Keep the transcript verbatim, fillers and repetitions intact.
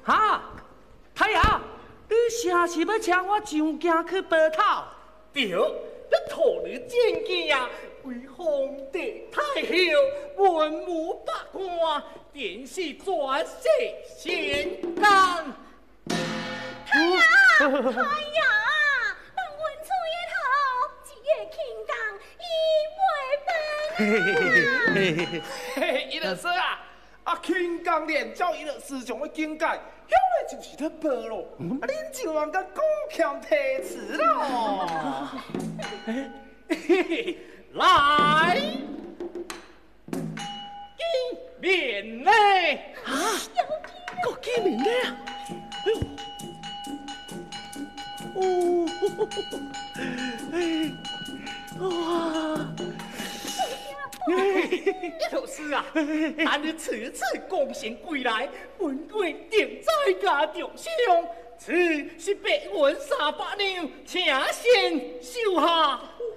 哈，太爷，你啥是要请我上京去报讨？ 对，要托你见见呀，为皇帝太后文武百官，电视转世仙干。 太爷，太爷，当文处一头，一夜轻钢一回本。 嘿嘿，伊老师啊，啊轻钢练教伊老师上的境界，向来就是咧报咯。啊，恁就人甲讲欠题词咯。嘿嘿，来，见面嘞！ 啊，够见面嘞啊！哎呦！哦，哎，哇！ 叶老师啊，俺你此次功成归来，本贵定在家中上，此是白云三百两，请先收下。